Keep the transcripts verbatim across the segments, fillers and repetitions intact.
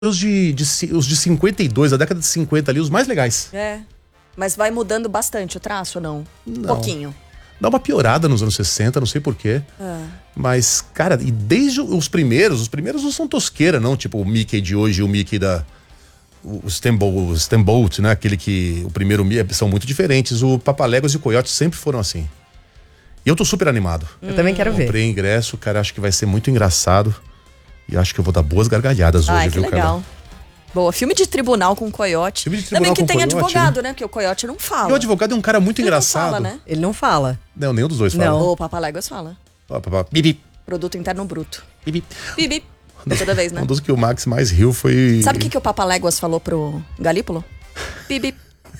Os de, de, os de cinquenta e dois, a década de cinquenta ali, os mais legais. É, mas vai mudando bastante o traço ou não? Um Não. pouquinho. Dá uma piorada nos anos sessenta, não sei porquê. Ah. Mas, cara, e desde os primeiros, os primeiros não são tosqueira, não. Tipo o Mickey de hoje e o Mickey da... O Steamboat, o Steamboat, né? Aquele que... O primeiro Mickey, são muito diferentes. O Papaléguas e o Coyote sempre foram assim. E eu tô super animado. Eu também quero ver. Comprei ingresso, cara, acho que vai ser muito engraçado. E acho que eu vou dar boas gargalhadas Ai, hoje, que viu, legal. cara? Boa, filme de tribunal com coiote. Filme de tribunal Também que com tem coiote, advogado, né? Porque o coiote não fala. E o advogado é um cara muito Ele engraçado. não fala, né? Ele não fala. Não, nenhum dos dois fala. Não. O Papaléguas fala. Ó, papá, bibi, Produto interno bruto. bibi. Bibi. Toda vez, né? Um dos que o Max mais riu foi... Sabe o que, que o Papaléguas falou pro Galípolo? Bibi.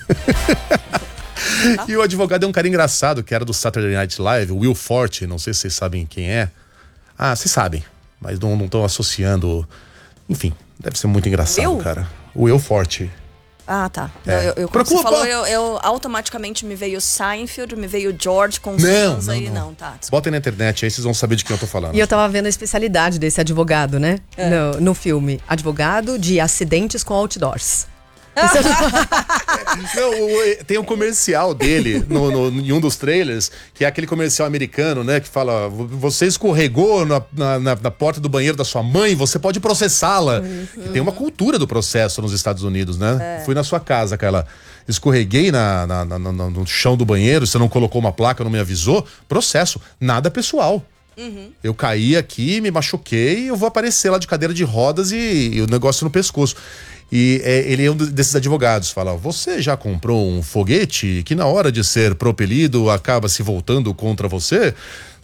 E o advogado é um cara engraçado, que era do Saturday Night Live, o Will Forte, não sei se vocês sabem quem é. Ah, vocês sabem, mas não estão associando. Enfim, deve ser muito engraçado, Will? cara. O Will Forte. Ah, tá. É. Eu, eu, quando você Procura, falou, pô. eu, eu automaticamente me veio Seinfeld, me veio George com Não, Sons não, aí. não. Não, tá. Desculpa. Botem na internet, aí vocês vão saber de quem eu tô falando. E eu tava vendo a especialidade desse advogado, né? É. No, no filme. Advogado de acidentes com outdoors. Não, o- tem um comercial dele no, no- em um dos trailers, que é aquele comercial americano, né? Que fala: você escorregou na, na, na- na porta do banheiro da sua mãe, você pode processá-la. E tem uma cultura do processo nos Estados Unidos, né? Fui na sua casa, aquela. Escorreguei na, na- na- na- no chão do banheiro, você não colocou uma placa, não me avisou. Processo, nada pessoal. Eu caí aqui, me machuquei, eu vou aparecer lá de cadeira de rodas e, e o negócio no pescoço. E é, ele é um desses advogados, fala: você já comprou um foguete que na hora de ser propelido acaba se voltando contra você?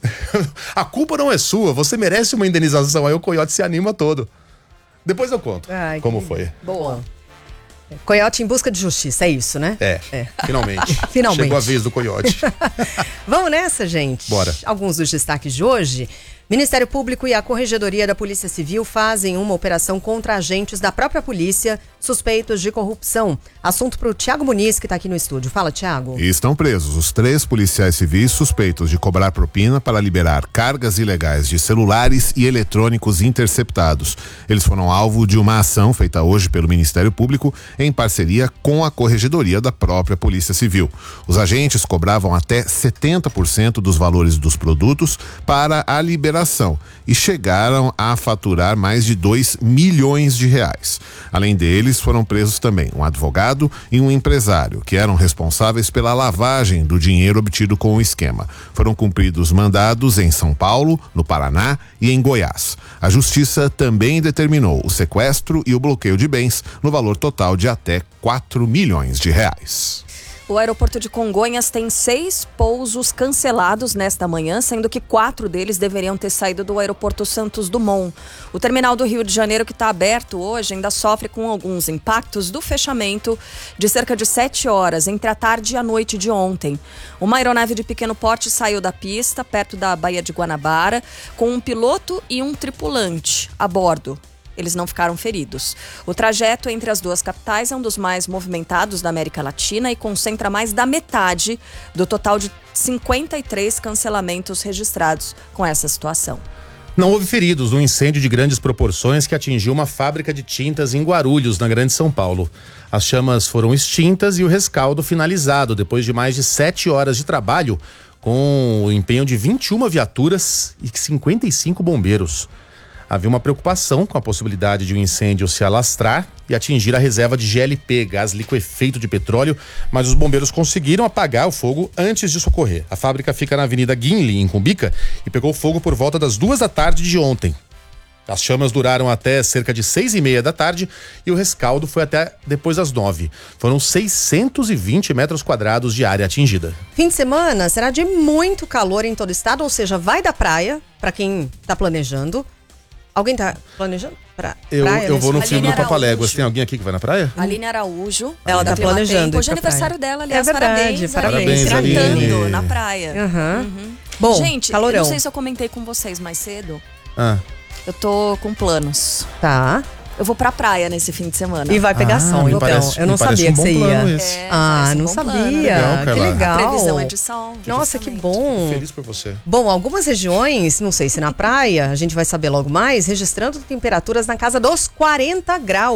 A culpa não é sua, você merece uma indenização. Aí o coiote se anima todo. Depois eu conto Ai, como que foi. Boa. Coiote em busca de justiça, é isso, né? É, É. finalmente. Finalmente. Chegou a vez do coiote. Vamos nessa, gente? Bora. Alguns dos destaques de hoje. Ministério Público e a Corregedoria da Polícia Civil fazem uma operação contra agentes da própria polícia suspeitos de corrupção. Assunto para o Tiago Muniz, que está aqui no estúdio. Fala, Tiago. E estão presos os três policiais civis suspeitos de cobrar propina para liberar cargas ilegais de celulares e eletrônicos interceptados. Eles foram alvo de uma ação feita hoje pelo Ministério Público em parceria com a Corregedoria da própria Polícia Civil. Os agentes cobravam até setenta por cento dos valores dos produtos para a liberação e chegaram a faturar mais de dois milhões de reais. Além deles, foram presos também um advogado e um empresário, que eram responsáveis pela lavagem do dinheiro obtido com o esquema. Foram cumpridos mandados em São Paulo, no Paraná e em Goiás. A Justiça também determinou o sequestro e o bloqueio de bens no valor total de até quatro milhões de reais. O aeroporto de Congonhas tem seis pousos cancelados nesta manhã, sendo que quatro deles deveriam ter saído do aeroporto Santos Dumont. O terminal do Rio de Janeiro, que está aberto hoje, ainda sofre com alguns impactos do fechamento de cerca de sete horas entre a tarde e a noite de ontem. Uma aeronave de pequeno porte saiu da pista, perto da Baía de Guanabara, com um piloto e um tripulante a bordo. Eles não ficaram feridos. O trajeto entre as duas capitais é um dos mais movimentados da América Latina e concentra mais da metade do total de cinquenta e três cancelamentos registrados com essa situação. Não houve feridos no incêndio de grandes proporções que atingiu uma fábrica de tintas em Guarulhos, na Grande São Paulo. As chamas foram extintas e o rescaldo finalizado depois de mais de sete horas de trabalho, com o empenho de vinte e uma viaturas e cinquenta e cinco bombeiros. Havia uma preocupação com a possibilidade de um incêndio se alastrar e atingir a reserva de G L P, gás liquefeito de petróleo, mas os bombeiros conseguiram apagar o fogo antes de socorrer. A fábrica fica na Avenida Guinle, em Cumbica, e pegou fogo por volta das duas da tarde de ontem. As chamas duraram até cerca de seis e meia da tarde e o rescaldo foi até depois das nove. Foram seiscentos e vinte metros quadrados de área atingida. Fim de semana será de muito calor em todo o estado, ou seja, vai da praia, para quem está planejando. Alguém tá planejando? Pra, Eu, praia, eu vou no Aline filme do Araújo. Papaléguas. Tem alguém aqui que vai na praia? Aline Araújo. Ela da tá Climatempo. planejando ir Hoje é pra praia. aniversário dela, aliás. É verdade, parabéns, parabéns, Aline. Aline. Tratando na praia. Aham. Uhum. Bom, Gente, calorão. eu não sei se eu comentei com vocês mais cedo. Ah, Eu tô com planos. Tá. Eu vou pra praia nesse fim de semana. E vai pegar Ah, sol, me então. parece- eu não me parece sabia um que bom você plano ia. esse. É, Ah, parece um não bom sabia. plano. Legal, que Carla. legal. A previsão é de sol. Nossa, que justamente. bom. Feliz por você. Bom, algumas regiões, não sei se na praia, a gente vai saber logo mais, registrando temperaturas na casa dos quarenta graus.